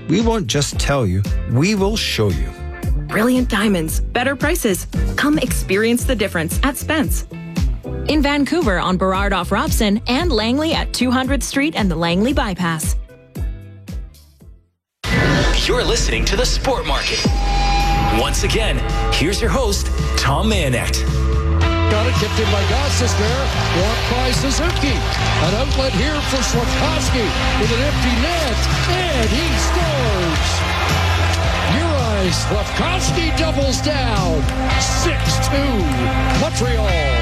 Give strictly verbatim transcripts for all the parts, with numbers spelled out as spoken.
We won't just tell you, we will show you. Brilliant diamonds, better prices. Come experience the difference at Spence. In Vancouver on Burrard off Robson and Langley at two hundredth Street and the Langley Bypass. You're listening to The Sport Market. Once again, here's your host, Tom Mayenknecht. Got it, kicked in by Gostisbehere, blocked by Suzuki. An outlet here for Slavkovsky with an empty net, and he scores! Uri Slavkovsky doubles down, six two, Montreal.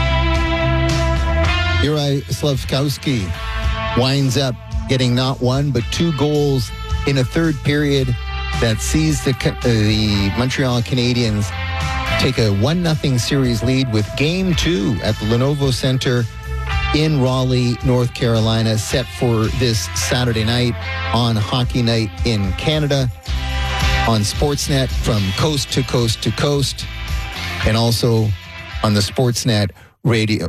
Uri Slavkovsky winds up getting not one, but two goals in a third period that sees the, uh, the Montreal Canadiens take a one nothing series lead with game two at the Lenovo Center in Raleigh, North Carolina, set for this Saturday night on Hockey Night in Canada on Sportsnet from coast to coast to coast, and also on the Sportsnet radio,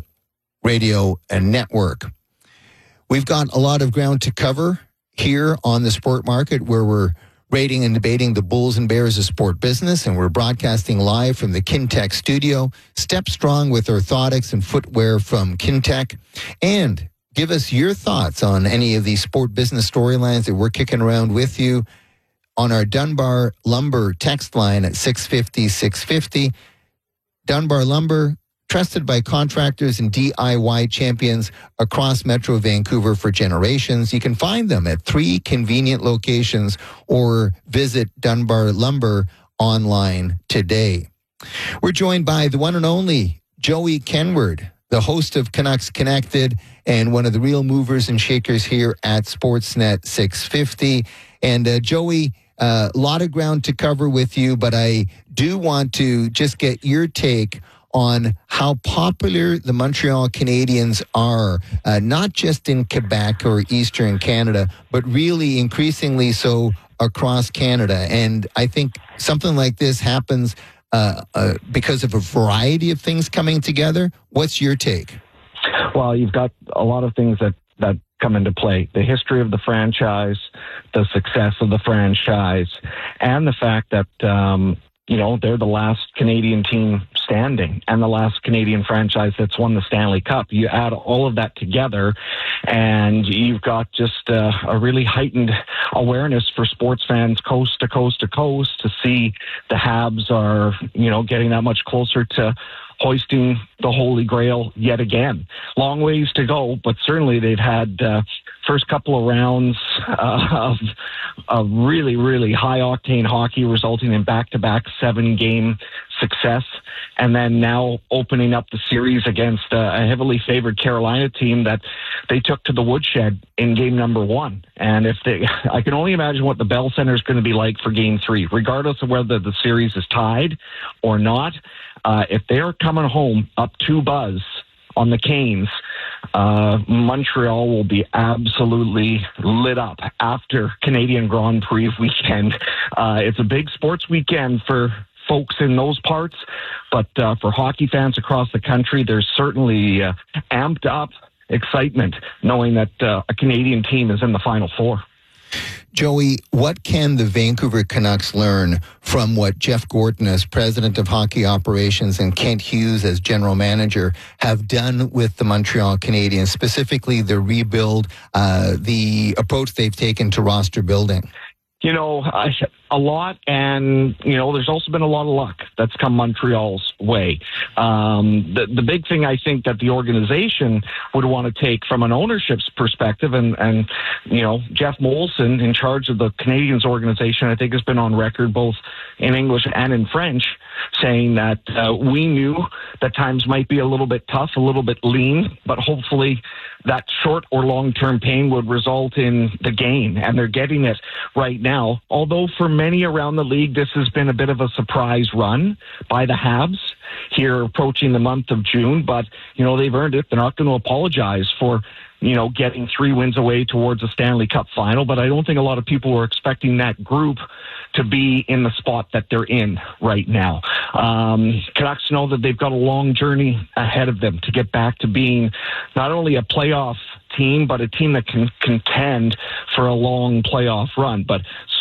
radio and network. We've got a lot of ground to cover here on the Sport Market, where we're rating and debating the Bulls and Bears of sport business, and we're broadcasting live from the Kintec studio. Step strong with orthotics and footwear from Kintec. And give us your thoughts on any of these sport business storylines that we're kicking around with you on our Dunbar Lumber text line at six fifty, six fifty. Dunbar Lumber, trusted by contractors and D I Y champions across Metro Vancouver for generations. You can find them at three convenient locations or visit Dunbar Lumber online today. We're joined by the one and only Joey Kenward, the host of Canucks Connected and one of the real movers and shakers here at Sportsnet six fifty. And uh, Joey, a uh, lot of ground to cover with you, but I do want to just get your take on how popular the Montreal Canadiens are, uh, not just in Quebec or Eastern Canada, but really increasingly so across Canada. And I think something like this happens uh, uh, because of a variety of things coming together. What's your take? Well, you've got a lot of things that, that come into play. The history of the franchise, the success of the franchise, and the fact that, um, you know, they're the last Canadian team standing and the last Canadian franchise that's won the Stanley Cup. You add all of that together and you've got just uh, a really heightened awareness for sports fans coast to coast to coast to see the Habs are, you know, getting that much closer to hoisting the Holy Grail yet again. Long ways to go, but certainly they've had uh, first couple of rounds uh, of, of really, really high-octane hockey resulting in back-to-back seven-game success, and then now opening up the series against uh, a heavily favored Carolina team that they took to the woodshed in game number one. And if they, I can only imagine what the Bell Center is going to be like for game three, regardless of whether the series is tied or not. Uh, if they're coming home up two buzz on the Canes, uh, Montreal will be absolutely lit up after Canadian Grand Prix weekend. Uh, it's a big sports weekend for folks in those parts, but uh, for hockey fans across the country, there's certainly uh, amped up excitement knowing that uh, a Canadian team is in the Final Four. Joey, what can the Vancouver Canucks learn from what Jeff Gorton as president of hockey operations and Kent Hughes as general manager have done with the Montreal Canadiens, specifically the rebuild, uh, the approach they've taken to roster building? You know, I, a lot, and, you know, there's also been a lot of luck that's come Montreal's way. Um, the, the big thing I think that the organization would want to take from an ownership's perspective, and, and, you know, Jeff Molson, in charge of the Canadiens organization, I think has been on record both in English and in French, saying that uh, we knew that times might be a little bit tough, a little bit lean, but hopefully that short or long-term pain would result in the gain, and they're getting it right now. Although for many around the league, this has been a bit of a surprise run by the Habs here approaching the month of June, but, you know, they've earned it. They're not going to apologize for, you know, getting three wins away towards a Stanley Cup final, but I don't think a lot of people were expecting that group to be in the spot that they're in right now. Um, Canucks know that they've got a long journey ahead of them to get back to being not only a playoff team, but a team that can contend for a long playoff run. But